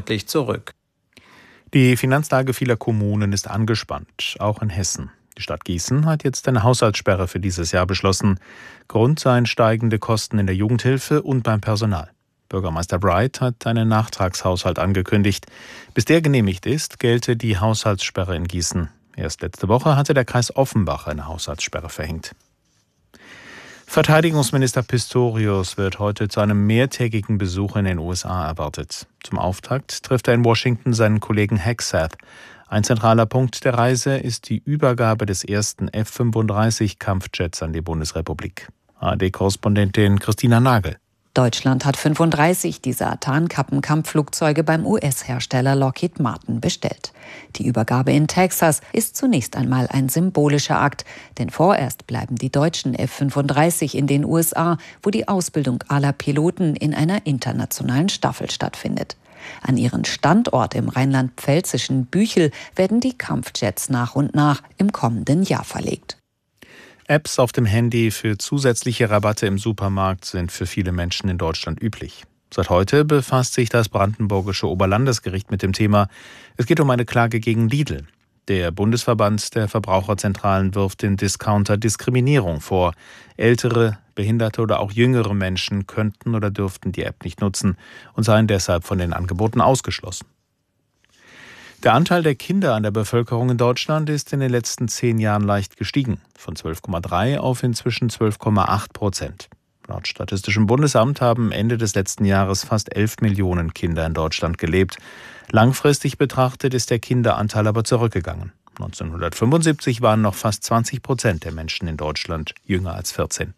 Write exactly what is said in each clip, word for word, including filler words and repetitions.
deutlich zurück. Die Finanzlage vieler Kommunen ist angespannt, auch in Hessen. Die Stadt Gießen hat jetzt eine Haushaltssperre für dieses Jahr beschlossen. Grund seien steigende Kosten in der Jugendhilfe und beim Personal. Bürgermeister Bright hat einen Nachtragshaushalt angekündigt. Bis der genehmigt ist, gelte die Haushaltssperre in Gießen. Erst letzte Woche hatte der Kreis Offenbach eine Haushaltssperre verhängt. Verteidigungsminister Pistorius wird heute zu einem mehrtägigen Besuch in den U S A erwartet. Zum Auftakt trifft er in Washington seinen Kollegen Hegseth. Ein zentraler Punkt der Reise ist die Übergabe des ersten F fünfunddreißig Kampfjets an die Bundesrepublik. A R D-Korrespondentin Christina Nagel. Deutschland hat fünfunddreißig dieser Tarnkappen-Kampfflugzeuge beim U S-Hersteller Lockheed Martin bestellt. Die Übergabe in Texas ist zunächst einmal ein symbolischer Akt, denn vorerst bleiben die deutschen F fünfunddreißig in den U S A, wo die Ausbildung aller Piloten in einer internationalen Staffel stattfindet. An ihren Standort im rheinland-pfälzischen Büchel werden die Kampfjets nach und nach im kommenden Jahr verlegt. Apps auf dem Handy für zusätzliche Rabatte im Supermarkt sind für viele Menschen in Deutschland üblich. Seit heute befasst sich das brandenburgische Oberlandesgericht mit dem Thema. Es geht um eine Klage gegen Lidl. Der Bundesverband der Verbraucherzentralen wirft dem Discounter Diskriminierung vor. Ältere, behinderte oder auch jüngere Menschen könnten oder dürften die App nicht nutzen und seien deshalb von den Angeboten ausgeschlossen. Der Anteil der Kinder an der Bevölkerung in Deutschland ist in den letzten zehn Jahren leicht gestiegen, von zwölf Komma drei auf inzwischen zwölf Komma acht Prozent. Laut Statistischem Bundesamt haben Ende des letzten Jahres fast elf Millionen Kinder in Deutschland gelebt. Langfristig betrachtet ist der Kinderanteil aber zurückgegangen. neunzehnhundertfünfundsiebzig waren noch fast zwanzig Prozent der Menschen in Deutschland jünger als vierzehn.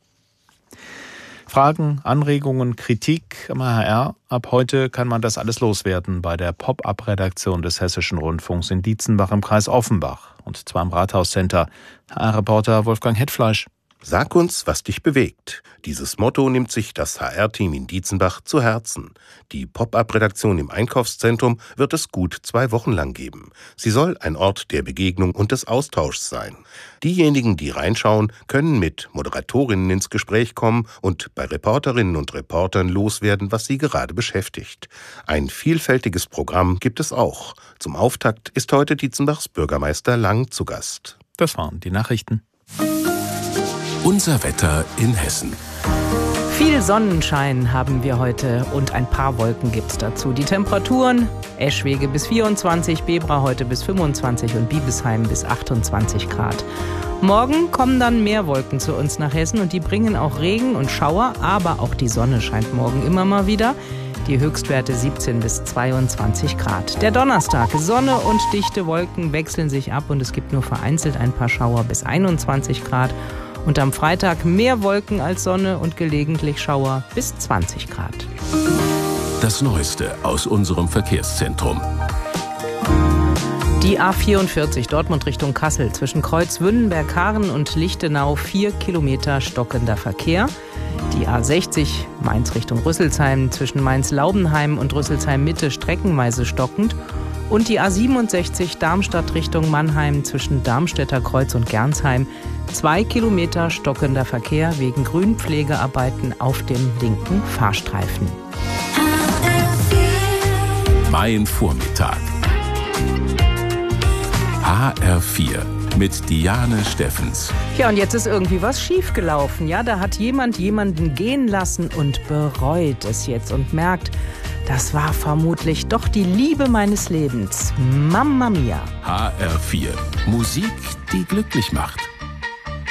Fragen, Anregungen, Kritik am H R. Ab heute kann man das alles loswerden bei der Pop-up-Redaktion des Hessischen Rundfunks in Dietzenbach im Kreis Offenbach. Und zwar im Rathauscenter. H R-Reporter Wolfgang Hetfleisch. Sag uns, was dich bewegt. Dieses Motto nimmt sich das H R-Team in Dietzenbach zu Herzen. Die Pop-up-Redaktion im Einkaufszentrum wird es gut zwei Wochen lang geben. Sie soll ein Ort der Begegnung und des Austauschs sein. Diejenigen, die reinschauen, können mit Moderatorinnen ins Gespräch kommen und bei Reporterinnen und Reportern loswerden, was sie gerade beschäftigt. Ein vielfältiges Programm gibt es auch. Zum Auftakt ist heute Dietzenbachs Bürgermeister Lang zu Gast. Das waren die Nachrichten. Unser Wetter in Hessen. Viel Sonnenschein haben wir heute und ein paar Wolken gibt's dazu. Die Temperaturen: Eschwege bis vierundzwanzig, Bebra heute bis fünfundzwanzig und Biebesheim bis achtundzwanzig Grad. Morgen kommen dann mehr Wolken zu uns nach Hessen und die bringen auch Regen und Schauer, aber auch die Sonne scheint morgen immer mal wieder. Die Höchstwerte siebzehn bis zweiundzwanzig Grad. Der Donnerstag: Sonne und dichte Wolken wechseln sich ab und es gibt nur vereinzelt ein paar Schauer bis einundzwanzig Grad. Und am Freitag mehr Wolken als Sonne und gelegentlich Schauer bis zwanzig Grad. Das Neueste aus unserem Verkehrszentrum. Die A vierundvierzig Dortmund Richtung Kassel zwischen Kreuzwündenberg-Haaren und Lichtenau vier Kilometer stockender Verkehr. Die A sechzig Mainz Richtung Rüsselsheim zwischen Mainz-Laubenheim und Rüsselsheim-Mitte streckenweise stockend. Und die A siebenundsechzig Darmstadt Richtung Mannheim zwischen Darmstädter Kreuz und Gernsheim. Zwei Kilometer stockender Verkehr wegen Grünpflegearbeiten auf dem linken Fahrstreifen. Mein Vormittag. H R vier mit Diane Steffens. Ja, und jetzt ist irgendwie was schiefgelaufen. Ja, da hat jemand jemanden gehen lassen und bereut es jetzt und merkt, das war vermutlich doch die Liebe meines Lebens. Mamma mia. H R vier. Musik, die glücklich macht.